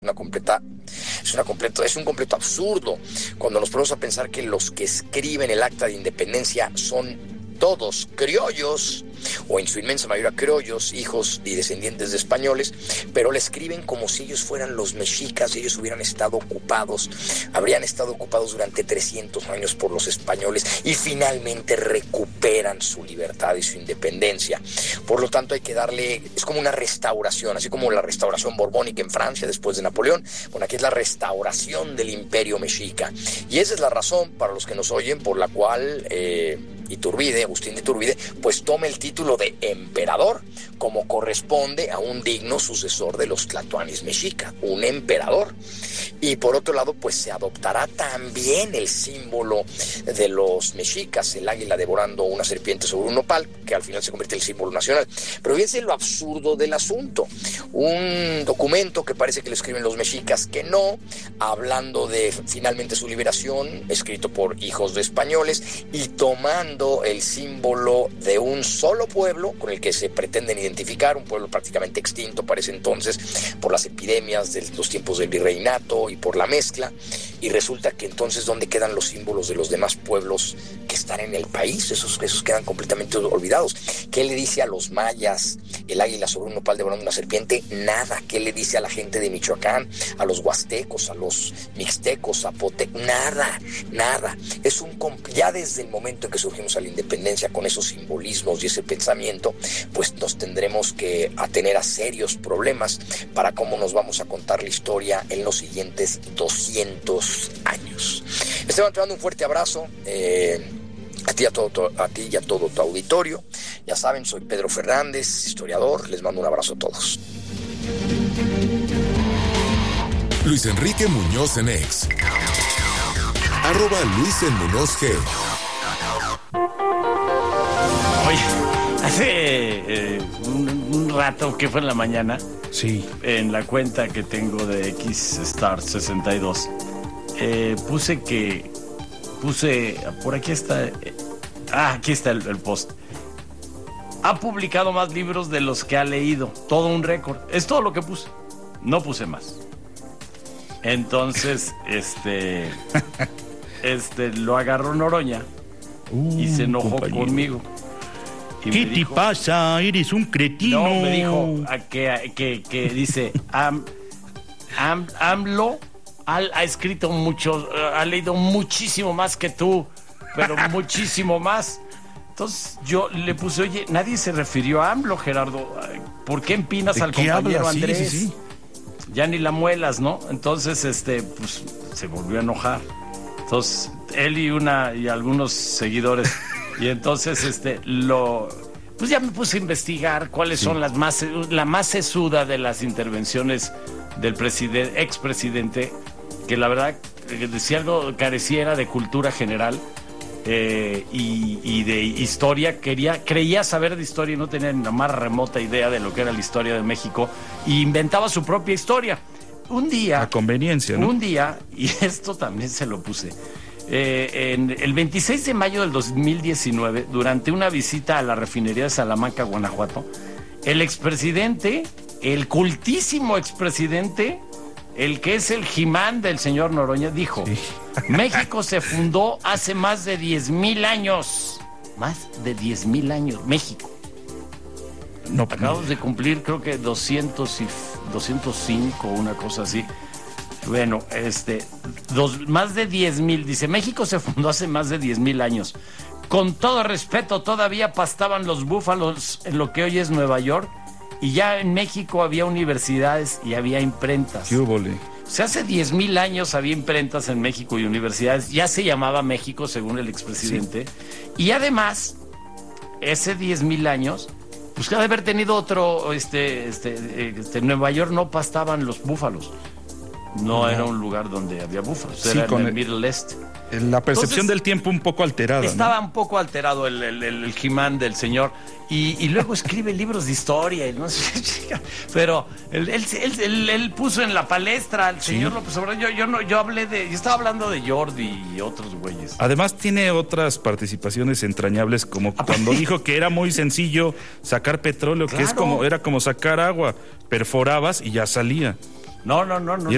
es un completo absurdo cuando nos ponemos a pensar que los que escriben el Acta de Independencia son todos criollos, o en su inmensa mayoría criollos, hijos y descendientes de españoles, pero le escriben como si ellos fueran los mexicas, ellos habrían estado ocupados durante 300 años por los españoles y finalmente recuperan su libertad y su independencia. Por lo tanto, hay que darle, es como una restauración, así como la restauración borbónica en Francia después de Napoleón. Bueno, aquí es la restauración del imperio mexica. Y esa es la razón, para los que nos oyen, por la cual Agustín de Iturbide, pues toma el título de emperador, como corresponde a un digno sucesor de los tlatoanis mexica, un emperador. Y por otro lado, pues se adoptará también el símbolo de los mexicas, el águila devorando una serpiente sobre un nopal, que al final se convierte en el símbolo nacional. Pero fíjense lo absurdo del asunto. Un documento que parece que lo escriben los mexicas, que no, hablando de finalmente su liberación, escrito por hijos de españoles, y tomando el símbolo de un solo pueblo con el que se pretenden identificar, un pueblo prácticamente extinto para ese entonces por las epidemias de los tiempos del virreinato y por la mezcla. Y resulta que entonces, ¿dónde quedan los símbolos de los demás pueblos que están en el país? Esos quedan completamente olvidados. ¿Qué le dice a los mayas el águila sobre un nopal devorando una serpiente? Nada. ¿Qué le dice a la gente de Michoacán, a los huastecos, a los mixtecos, zapotecos? Nada. Ya desde el momento en que surgimos a la independencia con esos simbolismos y ese pensamiento, pues nos tendremos que atener a serios problemas para cómo nos vamos a contar la historia en los siguientes 200 años. Esteban, te mando un fuerte abrazo, a ti y a todo tu auditorio. Ya saben, soy Pedro Fernández, historiador. Les mando un abrazo a todos. Luis Enrique Muñoz en X. @LuisEnMuñozG. Oye, hace un rato, que fue en la mañana, sí, en la cuenta que tengo de XStar62, puse, por aquí está, aquí está el post. Ha publicado más libros de los que ha leído, todo un récord. Es todo lo que puse, no puse más. Entonces, lo agarró Noroña y se enojó conmigo. Y ¿qué te pasa? Eres un cretino. No, me dijo que dice, AMLO ha escrito mucho, ha leído muchísimo más que tú, pero muchísimo más. Entonces yo le puse, oye, nadie se refirió a AMLO, Gerardo. ¿Por qué empinas al compañero Andrés? Sí. Ya ni la muelas, ¿no? Entonces, pues se volvió a enojar. Entonces, él y algunos seguidores. Y entonces, pues ya me puse a investigar cuáles son la más sesuda de las intervenciones del expresidente, que la verdad, si algo careciera de cultura general y de historia, creía saber de historia y no tenía ni la más remota idea de lo que era la historia de México, y inventaba su propia historia. Un día... A conveniencia, ¿no? Un día, y esto también se lo puse... en el 26 de mayo del 2019, durante una visita a la refinería de Salamanca, Guanajuato, el expresidente, el cultísimo expresidente, el que es el He-Man del señor Noroña, dijo: sí. México se fundó hace más de 10,000 años. Más de 10,000 años, México. No, acabamos de cumplir, creo que 205, una cosa así. Bueno, más de 10,000, dice, México se fundó hace más de 10,000 años. Con todo respeto, todavía pastaban los búfalos en lo que hoy es Nueva York, y ya en México había universidades y había imprentas. ¿Qué húbole? O sea, hace 10,000 años había imprentas en México y universidades, ya se llamaba México según el expresidente, sí. Y además, ese 10,000 años, pues ha de haber tenido otro, Nueva York no pastaban los búfalos. No era un lugar donde había búfalos, sí, era en el Middle East. La percepción del tiempo un poco alterada. Estaba, ¿no? Un poco alterado el He-Man del señor. Y luego escribe libros de historia, y no sé, pero él puso en la palestra al señor López Obrador. Yo estaba hablando de Jordi y otros güeyes. Además tiene otras participaciones entrañables, como cuando dijo que era muy sencillo sacar petróleo, claro, que era como sacar agua, perforabas y ya salía. No.